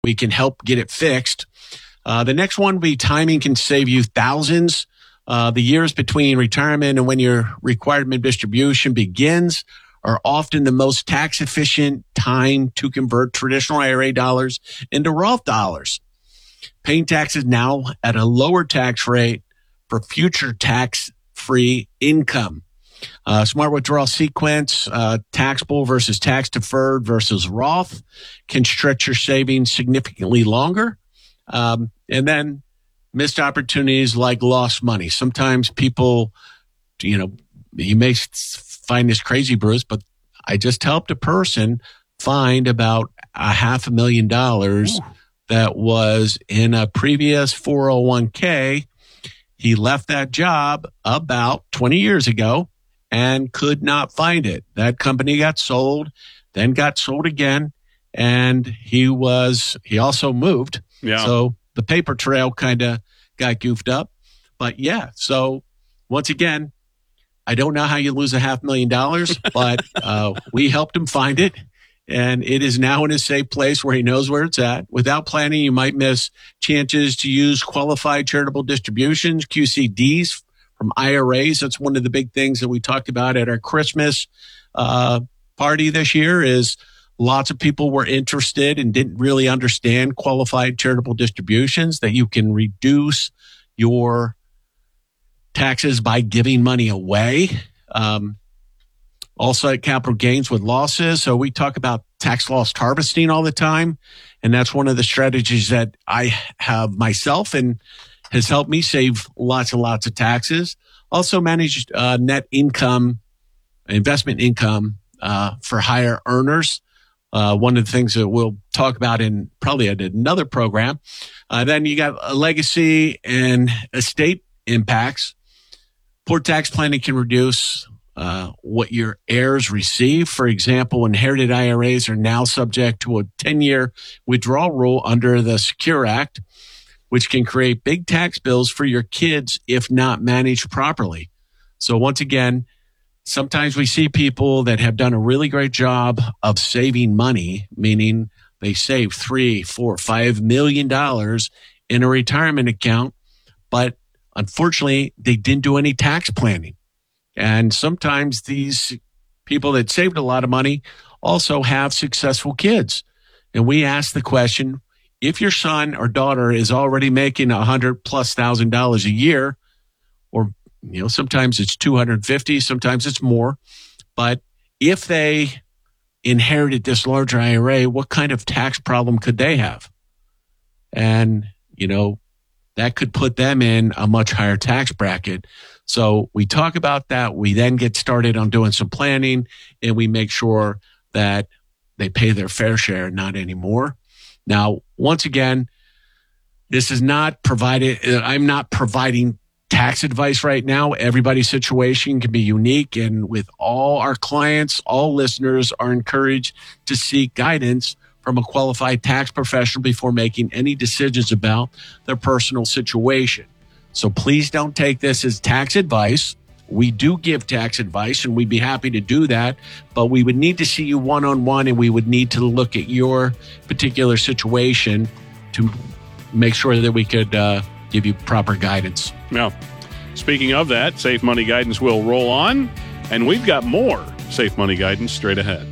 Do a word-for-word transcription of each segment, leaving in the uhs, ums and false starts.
we can help get it fixed. Uh, the next one will be timing can save you thousands. Uh, the years between retirement and when your required distribution begins are often the most tax efficient time to convert traditional I R A dollars into Roth dollars. Paying taxes now at a lower tax rate for future tax-free income. Uh, smart withdrawal sequence, uh, taxable versus tax deferred versus Roth can stretch your savings significantly longer. Um, and then missed opportunities like lost money. Sometimes people, you know, you may find this crazy, Bruce, but I just helped a person find about a half a million dollars Ooh. that was in a previous four oh one k. He left that job about twenty years ago and could not find it. That company got sold, then got sold again, and he was, he also moved. Yeah. So the paper trail kind of got goofed up. But yeah, so once again, I don't know how you lose a half million dollars, but uh, we helped him find it. And it is now in a safe place where he knows where it's at. Without planning, you might miss chances to use qualified charitable distributions, Q C Ds, from I R As. That's one of the big things that we talked about at our Christmas uh, party this year is lots of people were interested and didn't really understand qualified charitable distributions, that you can reduce your taxes by giving money away. Um, also at capital gains with losses. So we talk about tax loss harvesting all the time. And that's one of the strategies that I have myself and has helped me save lots and lots of taxes. Also managed uh, net income, investment income uh, for higher earners. Uh, one of the things that we'll talk about in probably another program. Uh, then you got a legacy and estate impacts. Poor tax planning can reduce uh, what your heirs receive. For example, inherited I R As are now subject to a ten-year withdrawal rule under the Secure Act, which can create big tax bills for your kids if not managed properly. So once again, sometimes we see people that have done a really great job of saving money, meaning they save three, four, five million dollars in a retirement account, but unfortunately, they didn't do any tax planning. And sometimes these people that saved a lot of money also have successful kids. And we ask the question, if your son or daughter is already making a hundred plus thousand dollars a year, or you know, sometimes it's two hundred fifty, sometimes it's more. But if they inherited this larger I R A, what kind of tax problem could they have? And, you know, that could put them in a much higher tax bracket. So we talk about that. We then get started on doing some planning and we make sure that they pay their fair share, not anymore. Now, once again, this is not provided. I'm not providing tax advice right now. Everybody's situation can be unique. And with all our clients, all listeners are encouraged to seek guidance from a qualified tax professional before making any decisions about their personal situation. So please don't take this as tax advice. We do give tax advice and we'd be happy to do that, but we would need to see you one-on-one and we would need to look at your particular situation to make sure that we could uh, give you proper guidance. Now, speaking of that, Safe Money Guidance will roll on, and we've got more Safe Money Guidance straight ahead.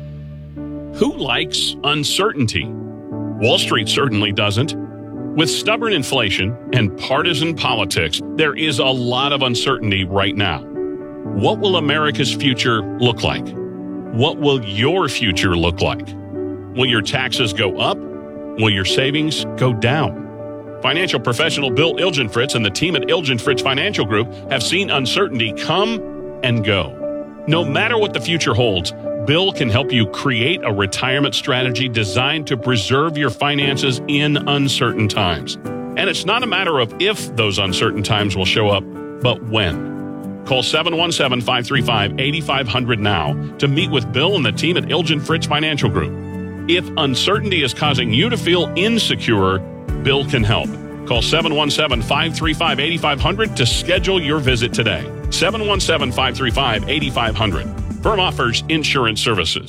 Who likes uncertainty? Wall Street certainly doesn't. With stubborn inflation and partisan politics, there is a lot of uncertainty right now. What will America's future look like? What will your future look like? Will your taxes go up? Will your savings go down? Financial professional Bill Ilgenfritz and the team at Ilgenfritz Financial Group have seen uncertainty come and go. No matter what the future holds, Bill can help you create a retirement strategy designed to preserve your finances in uncertain times. And it's not a matter of if those uncertain times will show up, but when. Call seven one seven, five three five, eight five zero zero now to meet with Bill and the team at Ilgenfritz Financial Group. If uncertainty is causing you to feel insecure, Bill can help. Call seven one seven, five three five, eight five zero zero to schedule your visit today. seven one seven, five three five, eight five zero zero. Firm offers insurance services.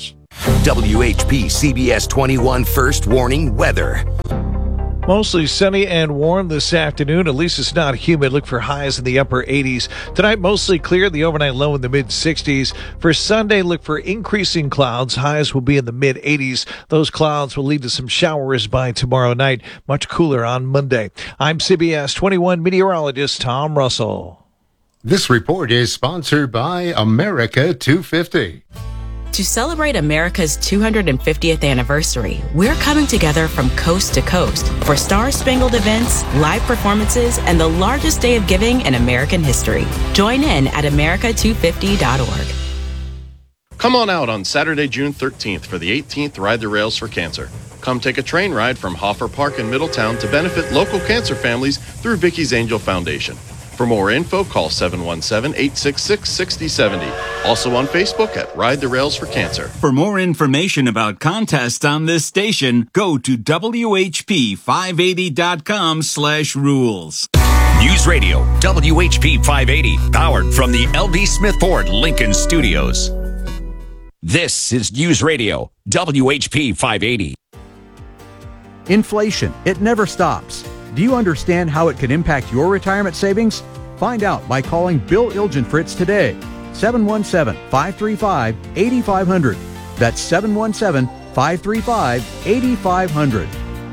W H P C B S twenty-one First Warning Weather. Mostly sunny and warm this afternoon. At least it's not humid. Look for highs in the upper eighties. Tonight, mostly clear. The overnight low in the mid sixties. For Sunday, look for increasing clouds. Highs will be in the mid eighties. Those clouds will lead to some showers by tomorrow night. Much cooler on Monday. I'm C B S twenty-one meteorologist Tom Russell. This report is sponsored by America two fifty. To celebrate America's two hundred fiftieth anniversary, we're coming together from coast to coast for star-spangled events, live performances, and the largest day of giving in American history. Join in at America two fifty dot org. Come on out on Saturday, June thirteenth for the eighteenth Ride the Rails for Cancer. Come take a train ride from Hoffer Park in Middletown to benefit local cancer families through Vicky's Angel Foundation. For more info, call seven one seven, eight six six, six zero seven zero. Also on Facebook at Ride the Rails for Cancer. For more information about contests on this station, go to W H P five eighty dot com slash rules. News Radio, W H P five eighty, powered from the L B Smith Ford Lincoln Studios. This is News Radio, W H P five eighty. Inflation, it never stops. Do you understand how it can impact your retirement savings? Find out by calling Bill Ilgenfritz today. seven one seven, five three five, eight five zero zero. That's seven one seven, five three five, eight five zero zero.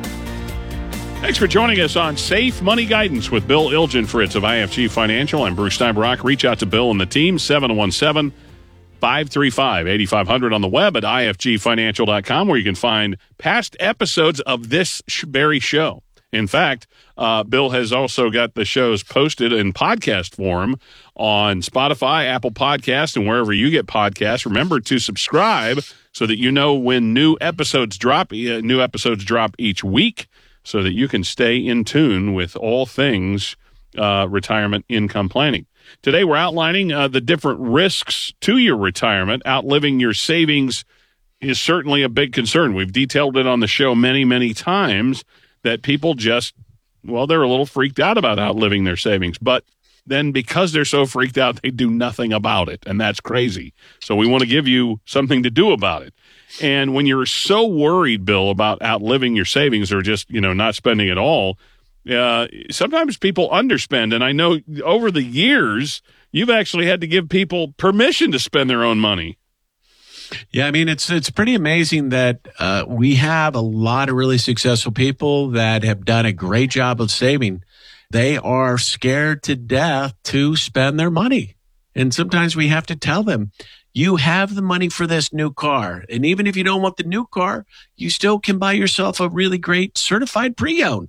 Thanks for joining us on Safe Money Guidance with Bill Ilgenfritz of I F G Financial. I'm Bruce Steinbrock. Reach out to Bill and the team, seven one seven, five three five, eight five zero zero on the web at I F G financial dot com, where you can find past episodes of this very show. In fact, uh, Bill has also got the shows posted in podcast form on Spotify, Apple Podcasts, and wherever you get podcasts. Remember to subscribe so that you know when new episodes drop. Uh, new episodes drop each week so that you can stay in tune with all things uh, retirement income planning. Today, we're outlining uh, the different risks to your retirement. Outliving your savings is certainly a big concern. We've detailed it on the show many, many times. That people just, well, they're a little freaked out about outliving their savings. But then because they're so freaked out, they do nothing about it. And that's crazy. So we want to give you something to do about it. And when you're so worried, Bill, about outliving your savings or just, you know, not spending at all, uh, sometimes people underspend. And I know over the years, you've actually had to give people permission to spend their own money. Yeah, I mean, it's it's pretty amazing that uh, we have a lot of really successful people that have done a great job of saving. They are scared to death to spend their money. And sometimes we have to tell them, you have the money for this new car. And even if you don't want the new car, you still can buy yourself a really great certified pre-owned.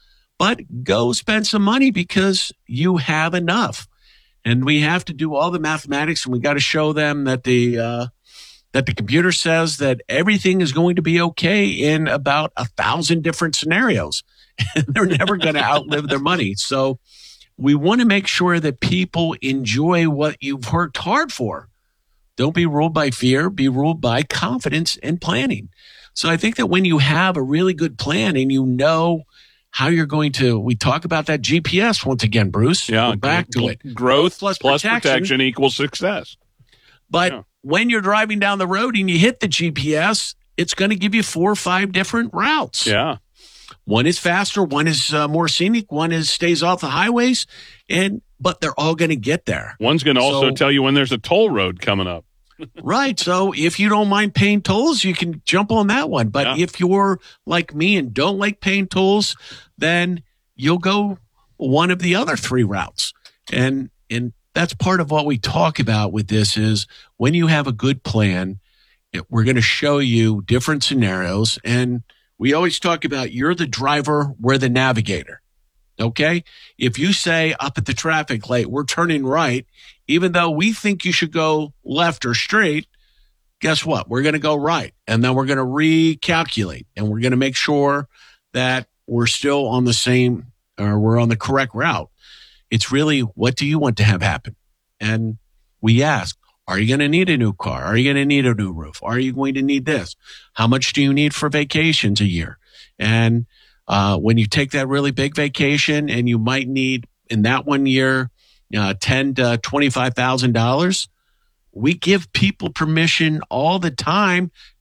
But go spend some money because you have enough. And we have to do all the mathematics, and we got to show them that the uh, that the computer says that everything is going to be okay in about a thousand different scenarios. And they're never going to outlive their money. So we want to make sure that people enjoy what you've worked hard for. Don't be ruled by fear, be ruled by confidence and planning. So I think that when you have a really good plan and you know how you're going to, we talk about that G P S once again, Bruce. Yeah. We're back to it. Growth, Growth plus, plus protection. protection equals success. But yeah. when you're driving down the road and you hit the G P S, it's going to give you four or five different routes. Yeah. One is faster, one is uh, more scenic, one is stays off the highways, and but they're all going to get there. One's going to also So- tell you when there's a toll road coming up. Right. So if you don't mind paying tolls, you can jump on that one. But Yeah. if you're like me and don't like paying tolls, then you'll go one of the other three routes. And and that's part of what we talk about with this is when you have a good plan, it, we're going to show you different scenarios. And we always talk about you're the driver, we're the navigator. Okay. If you say up at the traffic light, we're turning right, even though we think you should go left or straight, guess what? We're going to go right. And then we're going to recalculate and we're going to make sure that we're still on the same or we're on the correct route. It's really, what do you want to have happen? And we ask, are you going to need a new car? Are you going to need a new roof? Are you going to need this? How much do you need for vacations a year? And uh, when you take that really big vacation and you might need in that one year, uh, ten to twenty-five thousand dollars, we give people permission all the time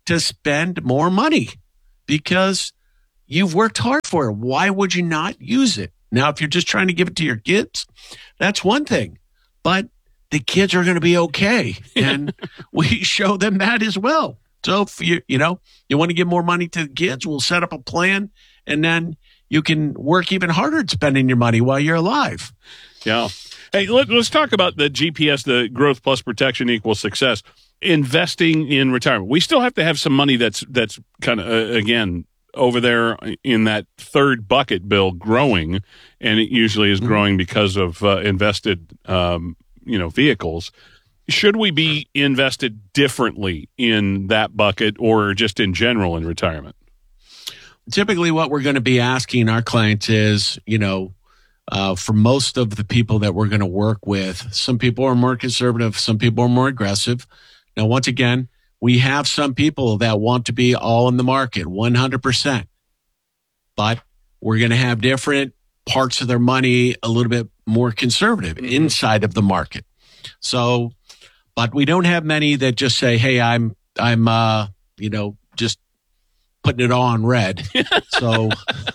to spend more money because you've worked hard for it. Why would you not use it? Now, if you're just trying to give it to your kids, that's one thing, but the kids are going to be okay. And we show them that as well. So if you, you know, you want to give more money to the kids, we'll set up a plan and then you can work even harder at spending your money while you're alive. Yeah. Hey, let, let's talk about the G P S, the growth plus protection equals success. Investing in retirement. We still have to have some money that's that's kind of, uh, again, over there in that third bucket, Bill, growing, and it usually is growing because of uh, invested, um, you know, vehicles. Should we be invested differently in that bucket or just in general in retirement? Typically what we're going to be asking our clients is, you know, uh, for most of the people that we're going to work with, some people are more conservative, some people are more aggressive. Now, once again, we have some people that want to be all in the market, one hundred percent. But we're going to have different parts of their money a little bit more conservative inside of the market. So, but we don't have many that just say, hey, I'm, I'm, uh, you know, just putting it all on red. So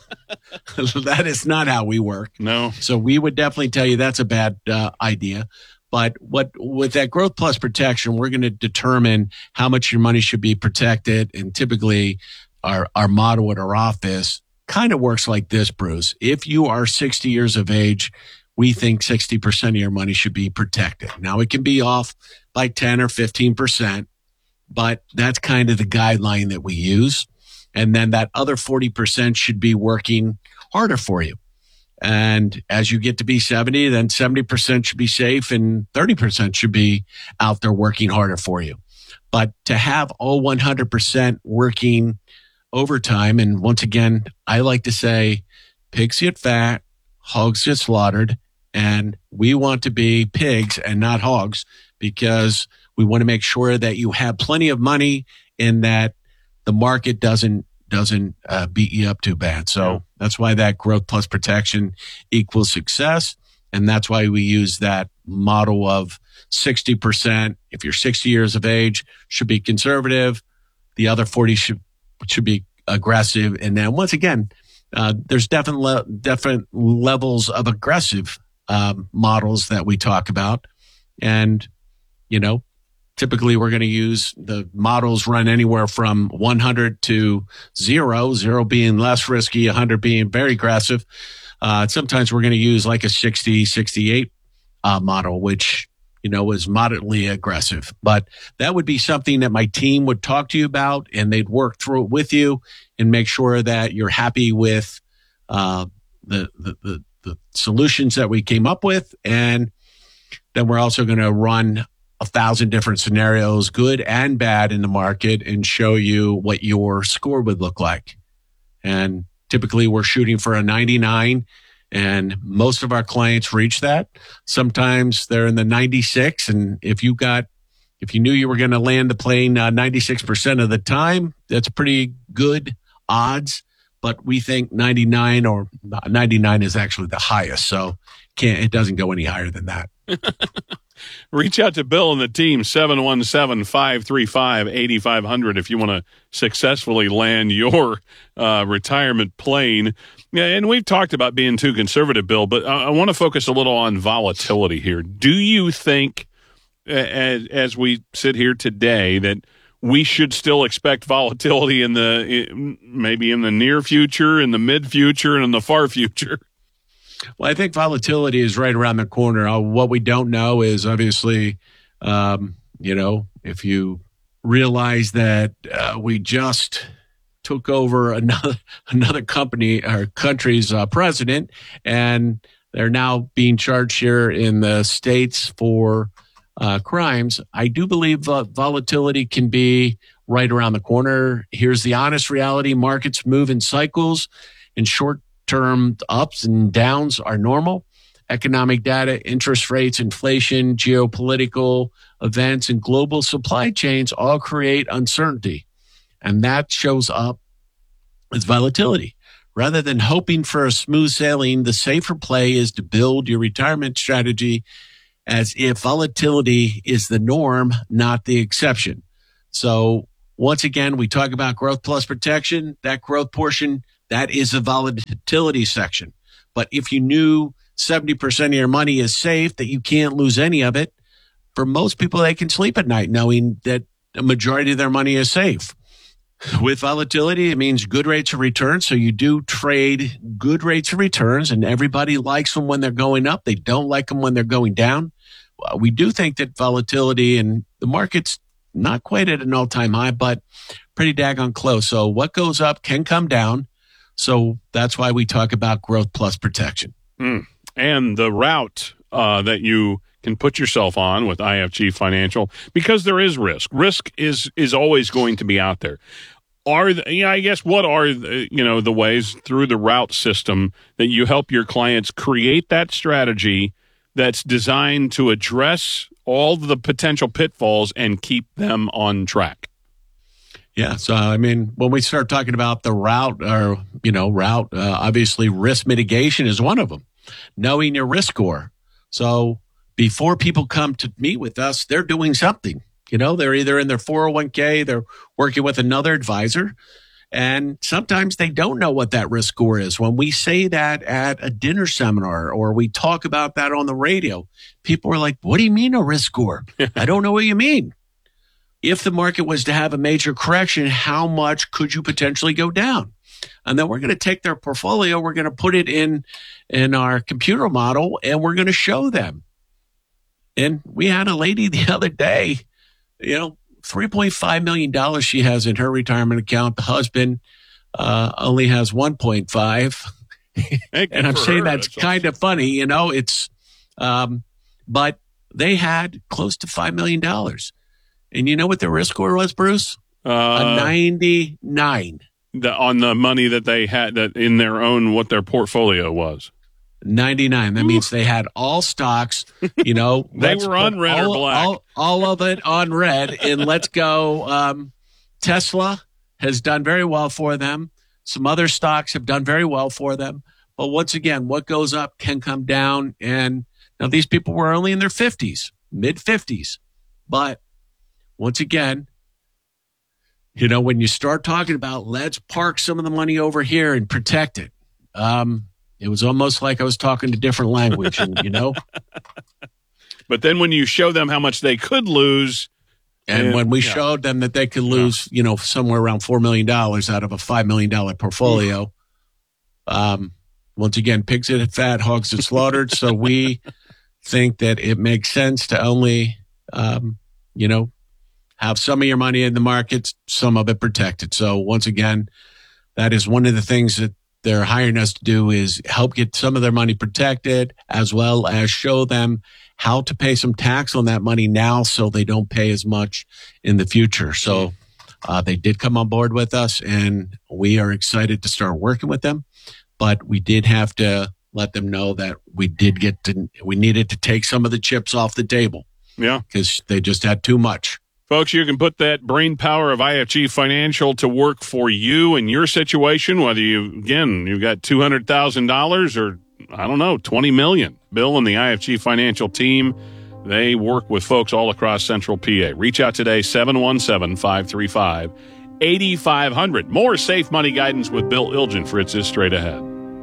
that is not how we work. No. So we would definitely tell you that's a bad uh, idea. But what with that growth plus protection, we're going to determine how much your money should be protected. And typically our, our motto at our office kind of works like this, Bruce. If you are sixty years of age, we think sixty percent of your money should be protected. Now it can be off by ten or fifteen percent, but that's kind of the guideline that we use. And then that other forty percent should be working harder for you. And as you get to be seventy, then seventy percent should be safe and thirty percent should be out there working harder for you. But to have all one hundred percent working overtime, and once again, I like to say pigs get fat, hogs get slaughtered, and we want to be pigs and not hogs because we want to make sure that you have plenty of money and that the market doesn't doesn't uh, beat you up too bad. So yeah. That's why that growth plus protection equals success. And that's why we use that model of sixty percent. If you're sixty years of age, should be conservative. The other forty should should be aggressive. And then once again, uh, there's different, le- different levels of aggressive um, models that we talk about. And, you know, typically, we're going to use the models run anywhere from one hundred to zero, zero being less risky, one hundred being very aggressive. Uh, sometimes we're going to use like a sixty, sixty-eight uh, model, which, you know, is moderately aggressive. But that would be something that my team would talk to you about, and they'd work through it with you and make sure that you're happy with uh, the, the, the, the solutions that we came up with. And then we're also going to run a thousand different scenarios, good and bad, in the market and show you what your score would look like. And typically we're shooting for a ninety-nine, and most of our clients reach that. Sometimes they're in the ninety-six. And if you got, if you knew you were going to land the plane uh, ninety-six percent of the time, that's pretty good odds. But we think ninety-nine or ninety-nine is actually the highest. So can't, it doesn't go any higher than that. Reach out to Bill and the team, seven one seven, five three five, eight five zero zero, if you want to successfully land your uh, retirement plane. Yeah, and we've talked about being too conservative, Bill, but I, I want to focus a little on volatility here. Do you think, as, as we sit here today, that we should still expect volatility in the maybe in the near future, in the mid future, and in the far future? Well, I think volatility is right around the corner. Uh, what we don't know is obviously, um, you know, if you realize that uh, we just took over another another company, our country's uh, president, and they're now being charged here in the States for uh, crimes. I do believe uh, volatility can be right around the corner. Here's the honest reality. Markets move in cycles, in short term ups and downs are normal. Economic data, interest rates, inflation, geopolitical events, and global supply chains all create uncertainty. And that shows up as volatility. Rather than hoping for a smooth sailing, the safer play is to build your retirement strategy as if volatility is the norm, not the exception. So once again, we talk about growth plus protection. That growth portion, that is the volatility section. But if you knew seventy percent of your money is safe, that you can't lose any of it, for most people, they can sleep at night knowing that a majority of their money is safe. With volatility, it means good rates of return. So you do trade good rates of returns, and everybody likes them when they're going up. They don't like them when they're going down. We do think that volatility and the market's not quite at an all-time high, but pretty daggone close. So what goes up can come down. So that's why we talk about growth plus protection. Mm. And the route uh, that you can put yourself on with I F G Financial, because there is risk. Risk is is always going to be out there. Are the, yeah, I guess what are the, you know the ways through the route system that you help your clients create that strategy that's designed to address all the potential pitfalls and keep them on track? Yeah, so I mean, when we start talking about the route, or you know, route, uh, obviously risk mitigation is one of them. Knowing your risk score. So before people come to meet with us, they're doing something. You know, they're either in their four oh one k, they're working with another advisor, and sometimes they don't know what that risk score is. When we say that at a dinner seminar or we talk about that on the radio, people are like, what do you mean a risk score? I don't know what you mean. If the market was to have a major correction, how much could you potentially go down? And then we're going to take their portfolio, we're going to put it in, in our computer model, and we're going to show them. And we had a lady the other day, you know, three point five million dollars she has in her retirement account. The husband uh, only has one point five. And I'm saying her. that's, that's kind awesome. of funny, you know, it's, um, but they had close to five million dollars. And you know what their risk score was, Bruce? Uh, a ninety-nine. The, on the money that they had that in their own, what their portfolio was. ninety-nine. That Ooh. means they had all stocks, you know. They were on red all, or black. All, all of it on red. And let's go. Um, Tesla has done very well for them. Some other stocks have done very well for them. But once again, what goes up can come down. And now these people were only in their fifties, mid fifties. But once again, you know, when you start talking about let's park some of the money over here and protect it, um, it was almost like I was talking to different language, and, you know. But then when you show them how much they could lose. And, and when we yeah. showed them that they could lose, yeah. you know, somewhere around four million dollars out of a five million dollars portfolio, um, once again, pigs get fat, hogs get slaughtered. So we think that it makes sense to only, um, you know, have some of your money in the markets, some of it protected. So once again, that is one of the things that they're hiring us to do, is help get some of their money protected, as well as show them how to pay some tax on that money now so they don't pay as much in the future. So uh, they did come on board with us, and we are excited to start working with them. But we did have to let them know that we did get to, we needed to take some of the chips off the table. Yeah. Because they just had too much. Folks, you can put that brain power of I F G Financial to work for you in your situation, whether you, again, you've got two hundred thousand dollars or, I don't know, twenty million dollars. Bill and the I F G Financial team, they work with folks all across Central P A. Reach out today, seven one seven, five three five, eight five zero zero. More safe money guidance with Bill Ilgenfritz is straight ahead.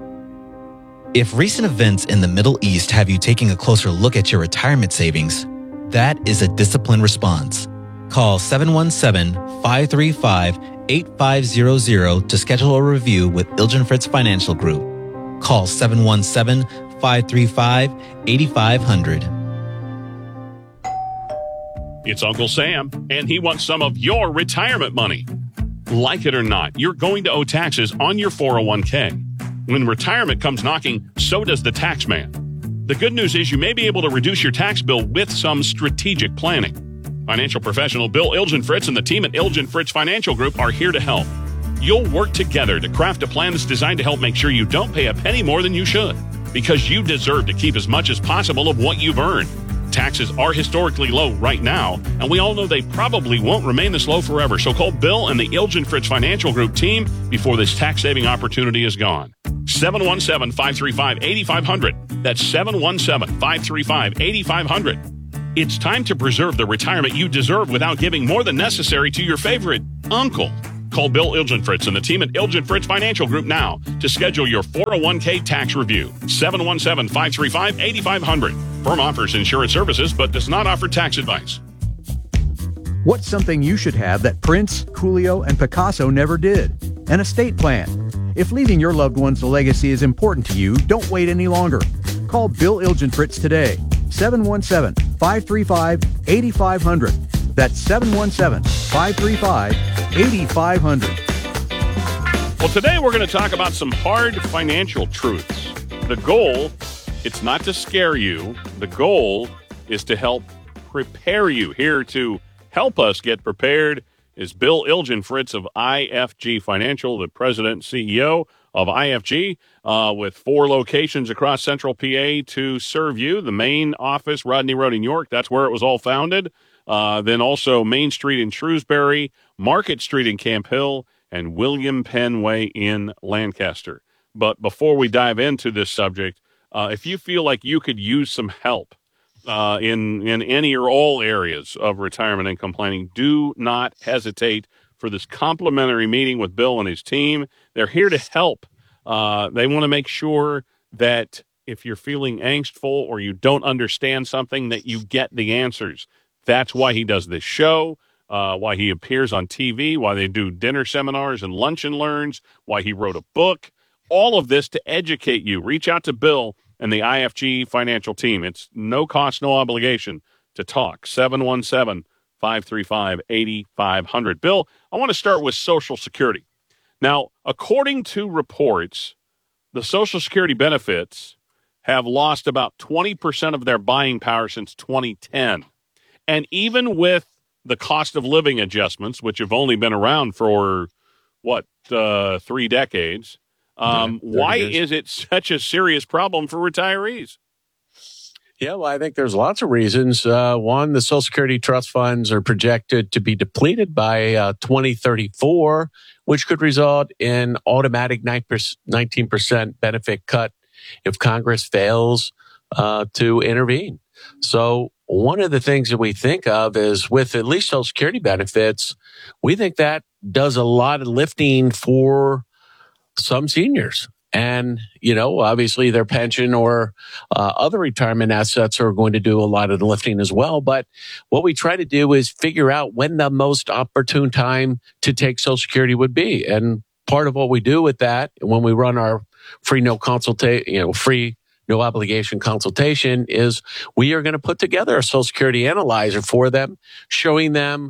If recent events in the Middle East have you taking a closer look at your retirement savings, that is a disciplined response. Call seven one seven, five three five, eight five zero zero to schedule a review with Ilgenfritz Financial Group. Call seven one seven, five three five, eight five zero zero. It's Uncle Sam, and he wants some of your retirement money. Like it or not, you're going to owe taxes on your four oh one k. When retirement comes knocking, so does the tax man. The good news is you may be able to reduce your tax bill with some strategic planning. Financial professional Bill Ilgenfritz and the team at Ilgenfritz Financial Group are here to help. You'll work together to craft a plan that's designed to help make sure you don't pay a penny more than you should, because you deserve to keep as much as possible of what you've earned. Taxes are historically low right now, and we all know they probably won't remain this low forever. So call Bill and the Ilgenfritz Financial Group team before this tax-saving opportunity is gone. seven one seven, five three five, eight five zero zero. That's seven one seven, five three five, eight five zero zero. It's time to preserve the retirement you deserve without giving more than necessary to your favorite uncle. Call Bill Ilgenfritz and the team at Ilgenfritz Financial Group now to schedule your four oh one k tax review. seven one seven, five three five, eight five zero zero. Firm offers insurance services but does not offer tax advice. What's something you should have that Prince, Coolio, and Picasso never did? An estate plan. If leaving your loved ones a legacy is important to you, don't wait any longer. Call Bill Ilgenfritz today. seven one seven, five three five, eight five zero zero. That's seven one seven, five three five, eight five zero zero. Well, today we're going to talk about some hard financial truths. The goal, it's not to scare you. The goal is to help prepare you. Here to help us get prepared is Bill Ilgenfritz of I F G Financial, the president and C E O of I F G, uh, with four locations across central P A to serve you. The main office, Rodney Road in York, that's where it was all founded. Uh, then also Main Street in Shrewsbury, Market Street in Camp Hill, and William Penn Way in Lancaster. But before we dive into this subject, uh, if you feel like you could use some help uh, in, in any or all areas of retirement income planning, do not hesitate for this complimentary meeting with Bill and his team. They're here to help. Uh, they want to make sure that if you're feeling angstful or you don't understand something, that you get the answers. That's why he does this show, uh, why he appears on T V, why they do dinner seminars and lunch and learns, why he wrote a book, all of this to educate you. Reach out to Bill and the I F G financial team. It's no cost, no obligation to talk. seven one seven, five three five, eight five zero zero. Bill, I want to start with Social Security. Now, according to reports, the Social Security benefits have lost about twenty percent of their buying power since twenty ten. And even with the cost of living adjustments, which have only been around for, what, uh, three decades, um, yeah, why years. Is it such a serious problem for retirees? Yeah, well, I think there's lots of reasons. Uh, one, the Social Security trust funds are projected to be depleted by uh, twenty thirty-four, which could result in automatic nineteen percent benefit cut if Congress fails uh, to intervene. So one of the things that we think of is with at least Social Security benefits, we think that does a lot of lifting for some seniors. And, you know, obviously their pension or uh, other retirement assets are going to do a lot of the lifting as well. But what we try to do is figure out when the most opportune time to take Social Security would be. And part of what we do with that, when we run our free no consultation, you know, free no obligation consultation, is we are going to put together a Social Security analyzer for them, showing them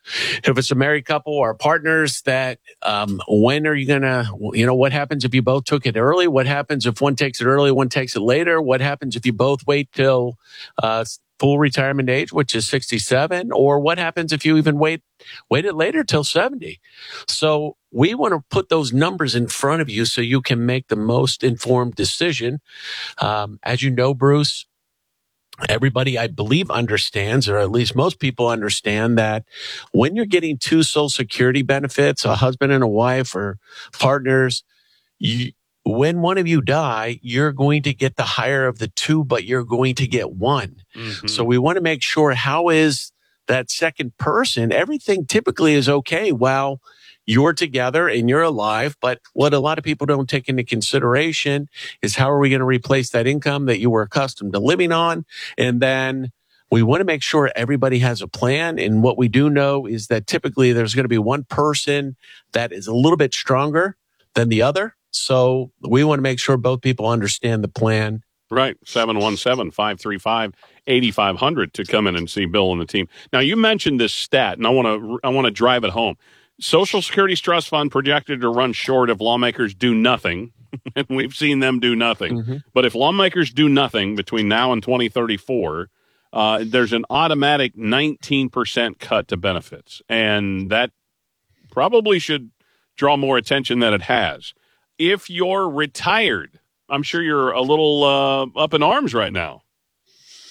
if it's a married couple or partners that um, when are you going to, you know, what happens if you both took it early? What happens if one takes it early, one takes it later? What happens if you both wait till uh, full retirement age, which is sixty-seven? Or what happens if you even wait, wait it later till seventy? So we want to put those numbers in front of you so you can make the most informed decision. Um, as you know, Bruce, everybody, I believe, understands, or at least most people understand, that when you're getting two Social Security benefits, a husband and a wife or partners, you, when one of you die, you're going to get the higher of the two, but you're going to get one. Mm-hmm. So we want to make sure, how is that second person? Everything typically is okay while you're together and you're alive. But what a lot of people don't take into consideration is, how are we going to replace that income that you were accustomed to living on? And then we want to make sure everybody has a plan. And what we do know is that typically there's going to be one person that is a little bit stronger than the other. So we want to make sure both people understand the plan. Right. seven one seven, five three five, eight five zero zero to come in and see Bill and the team. Now, you mentioned this stat, and I want to I want to drive it home. Social Security's trust fund projected to run short if lawmakers do nothing, and we've seen them do nothing. Mm-hmm. But if lawmakers do nothing between now and twenty thirty-four, uh, there's an automatic nineteen percent cut to benefits, and that probably should draw more attention than it has. If you're retired, I'm sure you're a little uh, up in arms right now.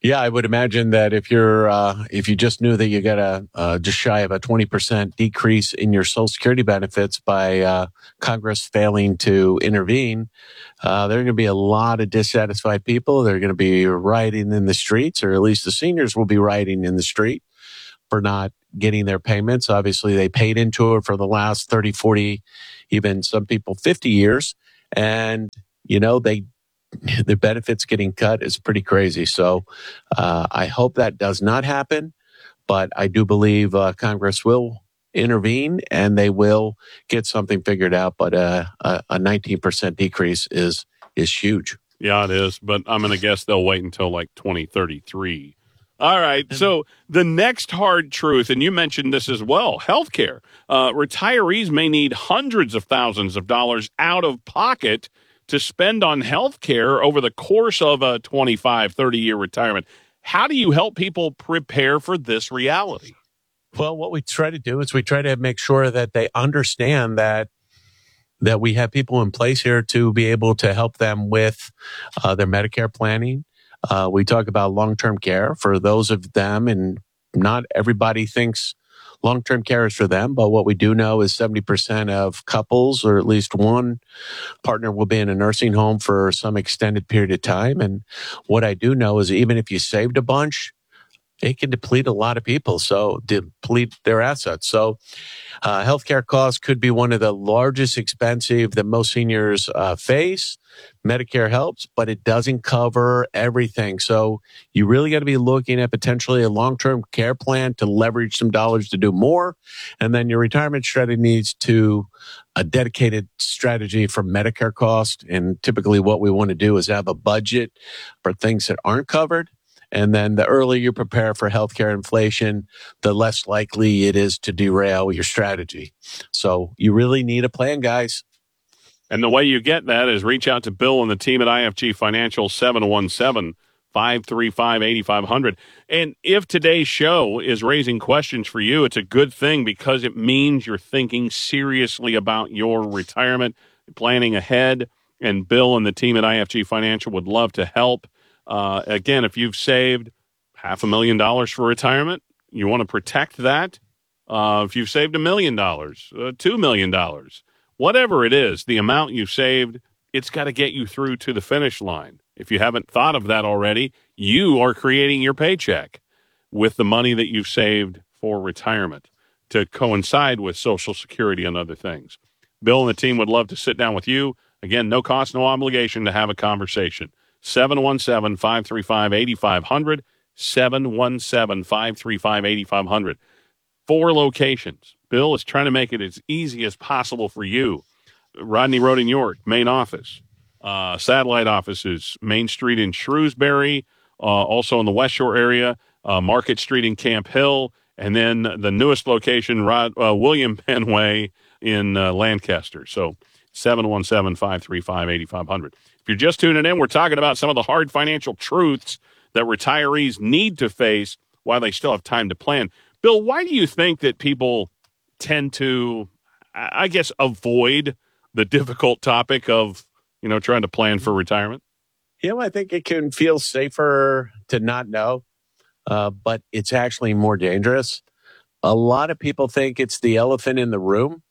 Yeah, I would imagine that if you're uh, if you just knew that you got a uh, just shy of a twenty percent decrease in your Social Security benefits by uh, Congress failing to intervene, uh, there are going to be a lot of dissatisfied people. They're going to be rioting in the streets, or at least the seniors will be rioting in the street for not getting their payments. Obviously, they paid into it for the last thirty, forty, even some people fifty years. And, you know, they the benefits getting cut is pretty crazy. So uh, I hope that does not happen. But I do believe uh, Congress will intervene and they will get something figured out. But uh, a, a nineteen percent decrease is is huge. Yeah, it is. But I'm going to guess they'll wait until like twenty thirty-three. All right. So the next hard truth, and you mentioned this as well, healthcare. Uh, retirees may need hundreds of thousands of dollars out of pocket to spend on healthcare over the course of a twenty-five, thirty-year retirement. How do you help people prepare for this reality? Well, what we try to do is we try to make sure that they understand that that we have people in place here to be able to help them with uh, their Medicare planning. Uh, we talk about long-term care for those of them, and not everybody thinks long-term care is for them, but what we do know is seventy percent of couples, or at least one partner, will be in a nursing home for some extended period of time. And what I do know is even if you saved a bunch, it can deplete a lot of people, so deplete their assets. So uh, healthcare costs could be one of the largest expensive that most seniors uh, face. Medicare helps, but it doesn't cover everything. So you really got to be looking at potentially a long-term care plan to leverage some dollars to do more. And then your retirement strategy needs to a dedicated strategy for Medicare cost. And typically what we want to do is have a budget for things that aren't covered. And then the earlier you prepare for healthcare inflation, the less likely it is to derail your strategy. So you really need a plan, guys. And the way you get that is reach out to Bill and the team at I F G Financial, seven one seven, five three five, eight five zero zero. And if today's show is raising questions for you, it's a good thing because it means you're thinking seriously about your retirement, planning ahead. And Bill and the team at I F G Financial would love to help. Uh, again, if you've saved half a million dollars for retirement, you want to protect that. Uh, if you've saved a million dollars, uh, two million dollars, whatever it is, the amount you saved, it's got to get you through to the finish line. If you haven't thought of that already, you are creating your paycheck with the money that you've saved for retirement to coincide with Social Security and other things. Bill and the team would love to sit down with you. Again, no cost, no obligation to have a conversation. seven one seven, five three five, eight five zero zero, seven one seven, five three five, eight five zero zero. Four locations. Bill is trying to make it as easy as possible for you. Rodney Road in York, main office. Uh, satellite offices, Main Street in Shrewsbury, uh, also in the West Shore area, uh, Market Street in Camp Hill, and then the newest location, Rod, uh, William Penn Way in uh, Lancaster. So seven one seven, five three five, eight five zero zero. If you're just tuning in, we're talking about some of the hard financial truths that retirees need to face while they still have time to plan. Bill, why do you think that people tend to, I guess, avoid the difficult topic of, you know, trying to plan for retirement? You know, I think it can feel safer to not know, uh, but it's actually more dangerous. A lot of people think it's the elephant in the room.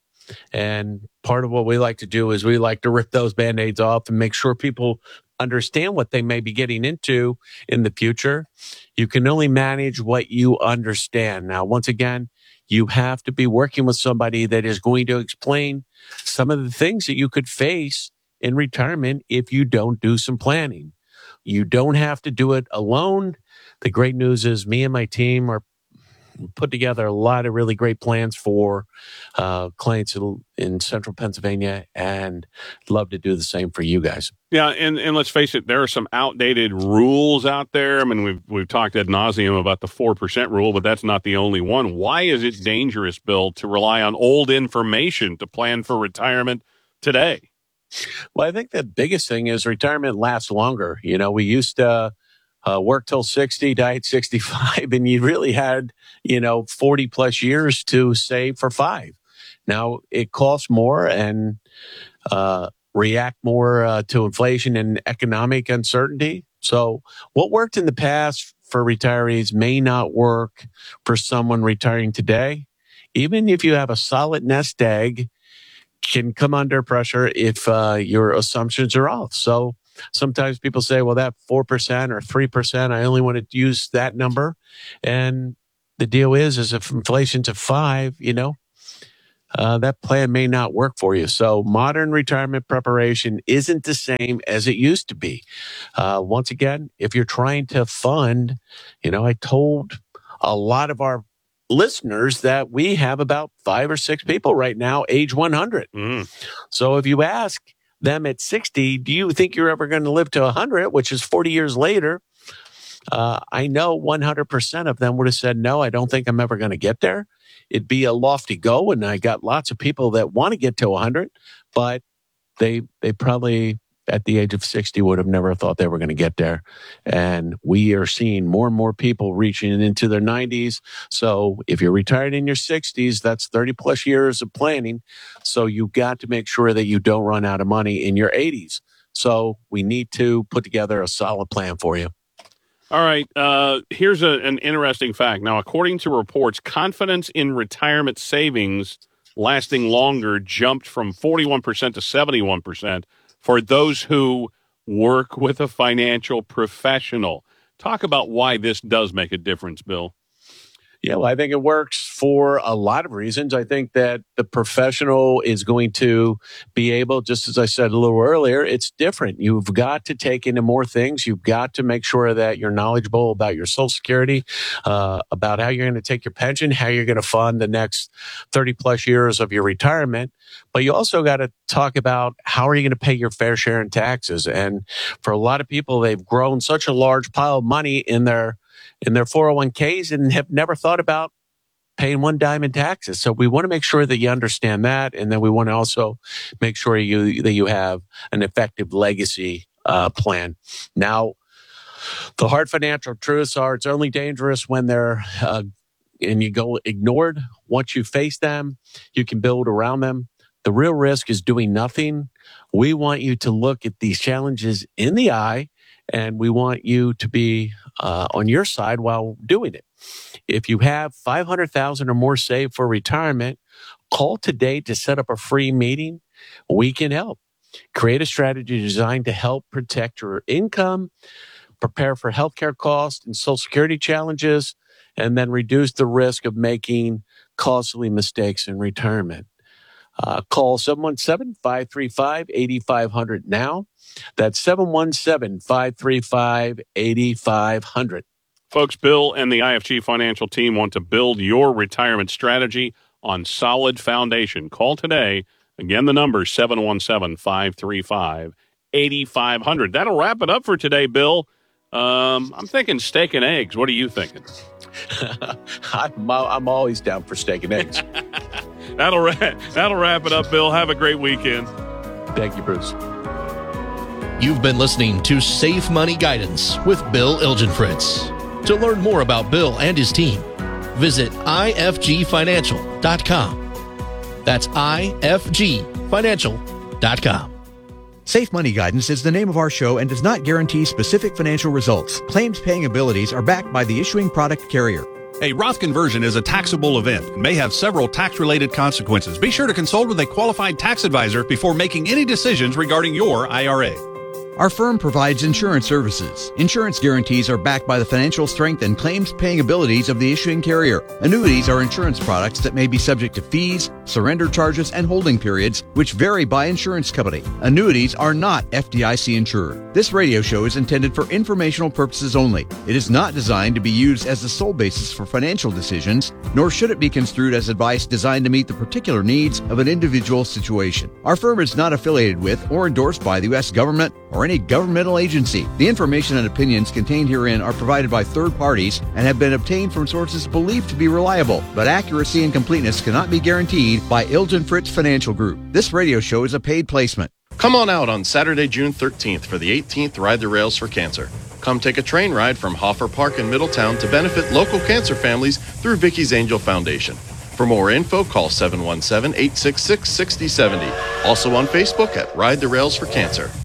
And part of what we like to do is we like to rip those Band-Aids off and make sure people understand what they may be getting into in the future. You can only manage what you understand. Now, once again, you have to be working with somebody that is going to explain some of the things that you could face in retirement if you don't do some planning. You don't have to do it alone. The great news is me and my team are put together a lot of really great plans for uh, clients in central Pennsylvania, and love to do the same for you guys. Yeah, and, and let's face it, there are some outdated rules out there. I mean, we've we've talked ad nauseum about the four percent rule, but that's not the only one. Why is it dangerous, Bill, to rely on old information to plan for retirement today? Well, I think the biggest thing is retirement lasts longer. You know, we used to Uh, work till sixty, die at sixty-five, and you really had, you know, forty plus years to save for five. Now it costs more and uh, react more uh, to inflation and economic uncertainty. So what worked in the past for retirees may not work for someone retiring today. Even if you have a solid nest egg, can come under pressure if uh, your assumptions are off. So sometimes people say, well, that four percent or three percent, I only want to use that number. And the deal is, is if inflation's at five, you know, uh, that plan may not work for you. So modern retirement preparation isn't the same as it used to be. Uh, once again, if you're trying to fund, you know, I told a lot of our listeners that we have about five or six people right now, age one hundred. Mm. So if you ask them at sixty, do you think you're ever going to live to one hundred, which is forty years later? Uh, I know one hundred percent of them would have said, no, I don't think I'm ever going to get there. It'd be a lofty goal. And I got lots of people that want to get to one hundred, but they, they probably at the age of sixty would have never thought they were going to get there. And we are seeing more and more people reaching into their nineties. So if you're retired in your sixties, that's thirty plus years of planning. So you've got to make sure that you don't run out of money in your eighties. So we need to put together a solid plan for you. All right. Uh, here's a, an interesting fact. Now, according to reports, confidence in retirement savings lasting longer jumped from forty-one percent to seventy-one percent for those who work with a financial professional. Talk about why this does make a difference, Bill. Yeah, well, I think it works for a lot of reasons. I think that the professional is going to be able, just as I said a little earlier, it's different. You've got to take into more things. You've got to make sure that you're knowledgeable about your Social Security, uh, about how you're going to take your pension, how you're going to fund the next thirty plus years of your retirement. But you also got to talk about how are you going to pay your fair share in taxes. And for a lot of people, they've grown such a large pile of money in their in their four oh one k's and have never thought about paying one dime in taxes. So we want to make sure that you understand that. And then we want to also make sure you that you have an effective legacy uh, plan. Now, the hard financial truths are it's only dangerous when they're uh, and you go ignored. Once you face them, you can build around them. The real risk is doing nothing. We want you to look at these challenges in the eye, and we want you to be uh, on your side while doing it. If you have five hundred thousand dollars or more saved for retirement, call today to set up a free meeting. We can help. Create a strategy designed to help protect your income, prepare for healthcare costs and Social Security challenges, and then reduce the risk of making costly mistakes in retirement. Uh, call seven one seven, five three five, eight five zero zero now. That's seven one seven, five three five, eight five zero zero. Folks, Bill and the I F G Financial team want to build your retirement strategy on solid foundation. Call today. Again, the number seven one seven, five three five, eight five zero zero. That'll wrap it up for today, Bill. Um, I'm thinking steak and eggs. What are you thinking? I'm, I'm always down for steak and eggs. That'll wrap, that'll wrap it up, Bill. Have a great weekend. Thank you, Bruce. You've been listening to Safe Money Guidance with Bill Ilgenfritz. To learn more about Bill and his team, visit I F G financial dot com. That's I F G financial dot com. Safe Money Guidance is the name of our show and does not guarantee specific financial results. Claims paying abilities are backed by the issuing product carrier. A Roth conversion is a taxable event and may have several tax-related consequences. Be sure to consult with a qualified tax advisor before making any decisions regarding your I R A. Our firm provides insurance services. Insurance guarantees are backed by the financial strength and claims-paying abilities of the issuing carrier. Annuities are insurance products that may be subject to fees, surrender charges, and holding periods, which vary by insurance company. Annuities are not F D I C insured. This radio show is intended for informational purposes only. It is not designed to be used as the sole basis for financial decisions, nor should it be construed as advice designed to meet the particular needs of an individual situation. Our firm is not affiliated with or endorsed by the U S government or any governmental agency. The information and opinions contained herein are provided by third parties and have been obtained from sources believed to be reliable, but accuracy and completeness cannot be guaranteed by Ilgenfritz Financial Group. This radio show is a paid placement. Come on out on Saturday, June thirteenth for the eighteenth Ride the Rails for Cancer. Come take a train ride from Hoffer Park in Middletown to benefit local cancer families through Vicky's Angel Foundation. For more info, call seven one seven, eight six six, six zero seven zero. Also on Facebook at Ride the Rails for Cancer.